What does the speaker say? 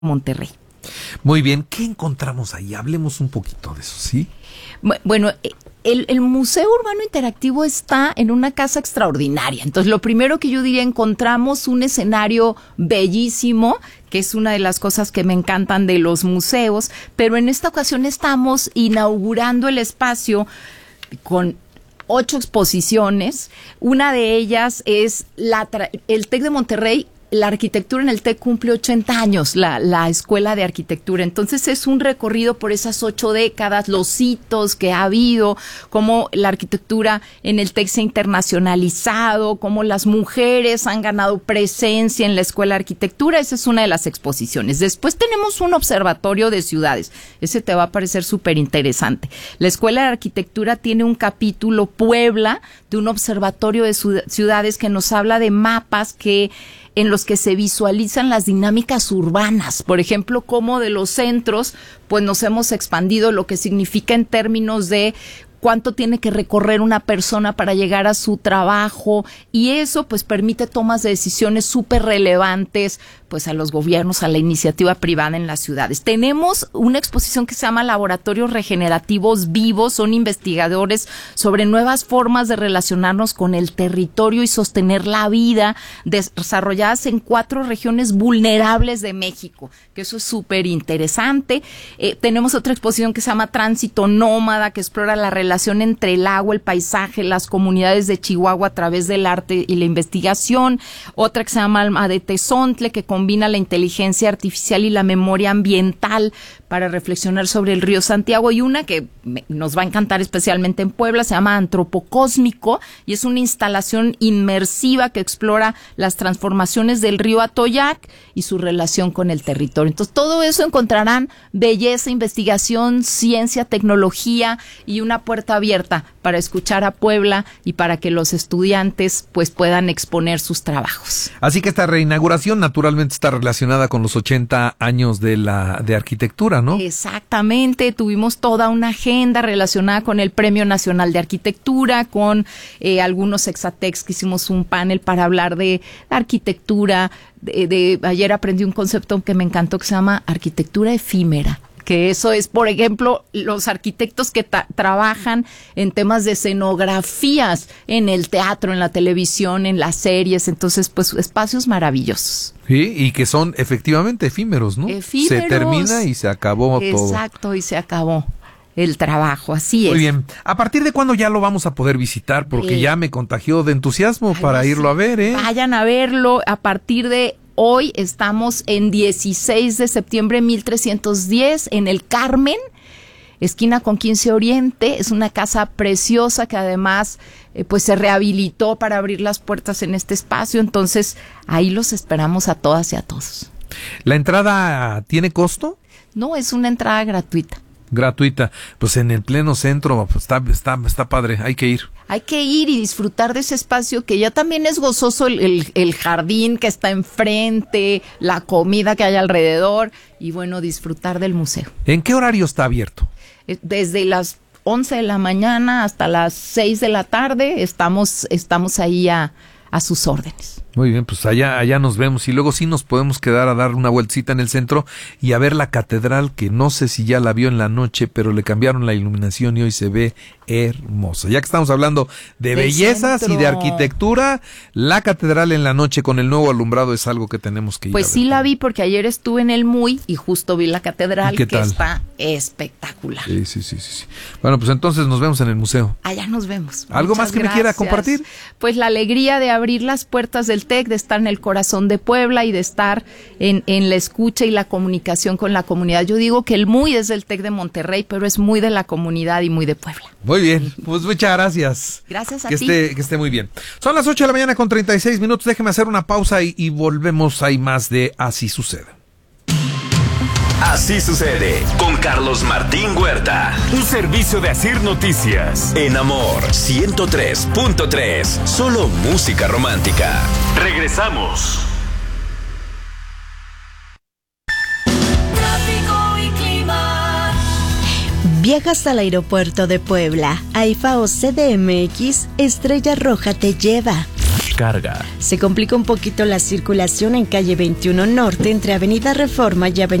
Monterrey. Muy bien, ¿qué encontramos ahí? Hablemos un poquito de eso, ¿sí? Bueno, el Museo Urbano Interactivo está en una casa extraordinaria. Entonces, lo primero que yo diría, encontramos un escenario bellísimo, que es una de las cosas que me encantan de los museos, pero en esta ocasión estamos inaugurando el espacio con 8 exposiciones. Una de ellas es el TEC de Monterrey. La arquitectura en el TEC cumple 80 años, la Escuela de Arquitectura. Entonces es un recorrido por esas 8 décadas, los hitos que ha habido, cómo la arquitectura en el TEC se ha internacionalizado, cómo las mujeres han ganado presencia en la Escuela de Arquitectura. Esa es una de las exposiciones. Después tenemos un observatorio de ciudades. Ese te va a parecer súper interesante. La Escuela de Arquitectura tiene un capítulo Puebla de un observatorio de ciudades que nos habla de mapas en los que se visualizan las dinámicas urbanas, por ejemplo, cómo de los centros, pues nos hemos expandido, lo que significa en términos de cuánto tiene que recorrer una persona para llegar a su trabajo, y eso pues permite tomas de decisiones súper relevantes pues a los gobiernos, a la iniciativa privada en las ciudades. Tenemos una exposición que se llama Laboratorios Regenerativos Vivos, son investigadores sobre nuevas formas de relacionarnos con el territorio y sostener la vida, desarrolladas en 4 regiones vulnerables de México, que eso es súper interesante. Tenemos otra exposición que se llama Tránsito Nómada, que explora la relación entre el agua, el paisaje, las comunidades de Chihuahua a través del arte y la investigación. Otra que se llama Alma de Tezontle, que combina la inteligencia artificial y la memoria ambiental para reflexionar sobre el río Santiago, y una que nos va a encantar especialmente en Puebla, se llama Antropocósmico, y es una instalación inmersiva que explora las transformaciones del río Atoyac y su relación con el territorio. Entonces, todo eso encontrarán belleza, investigación, ciencia, tecnología y una puerta abierta para escuchar a Puebla y para que los estudiantes pues puedan exponer sus trabajos. Así que esta reinauguración naturalmente está relacionada con los 80 años de arquitectura, ¿no? Exactamente, tuvimos toda una agenda relacionada con el Premio Nacional de Arquitectura, con algunos exatecs que hicimos un panel para hablar de arquitectura. Ayer aprendí un concepto que me encantó que se llama arquitectura efímera. Que eso es, por ejemplo, los arquitectos que trabajan en temas de escenografías en el teatro, en la televisión, en las series. Entonces, pues, espacios maravillosos. Sí, y que son efectivamente efímeros, ¿no? Efímeros. Se termina y se acabó todo. Exacto, y se acabó el trabajo, así es. Muy bien. ¿A partir de cuándo ya lo vamos a poder visitar? Porque ya me contagió de entusiasmo para irlo a ver, ¿eh? Vayan a verlo a partir de hoy. Estamos en 16 de septiembre 1310 en el Carmen, esquina con 15 Oriente. Es una casa preciosa que además pues se rehabilitó para abrir las puertas en este espacio. Entonces ahí los esperamos a todas y a todos. ¿La entrada tiene costo? No, es una entrada gratuita. Gratuita. Pues en el pleno centro, pues está padre, hay que ir. Hay que ir y disfrutar de ese espacio que ya también es gozoso, el jardín que está enfrente, la comida que hay alrededor y bueno, disfrutar del museo. ¿En qué horario está abierto? Desde las 11 de la mañana hasta las 6 de la tarde estamos ahí a sus órdenes. Muy bien, pues allá nos vemos y luego sí nos podemos quedar a dar una vueltecita en el centro y a ver la catedral, que no sé si ya la vio en la noche, pero le cambiaron la iluminación y hoy se ve hermosa. Ya que estamos hablando de bellezas centro. Y de arquitectura, la catedral en la noche con el nuevo alumbrado es algo que tenemos que ir Pues a ver. sí la vi porque ayer estuve en el MUI y justo vi la catedral, que tal? Está espectacular. Sí. Bueno, pues entonces nos vemos en el museo. Allá nos vemos. ¿Algo Muchas más que gracias. me quiera compartir? Pues la alegría de abrir las puertas del TEC, de estar en el corazón de Puebla y de estar en la escucha y la comunicación con la comunidad. Yo digo que el MUI es del TEC de Monterrey, pero es muy de la comunidad y muy de Puebla. Muy bien, pues muchas gracias. Gracias a ti. Que esté muy bien. Son las 8 de la mañana con 36 minutos. Déjeme hacer una pausa y volvemos. Hay más de Así Sucede. Así sucede con Carlos Martín Huerta. Un servicio de Asir Noticias. En Amor 103.3. Solo música romántica. Regresamos. Tráfico y clima. Viajas al aeropuerto de Puebla. AIFA o CDMX, Estrella Roja te lleva. carga. Se complica un poquito la circulación en calle 21 Norte entre Avenida Reforma y Avenida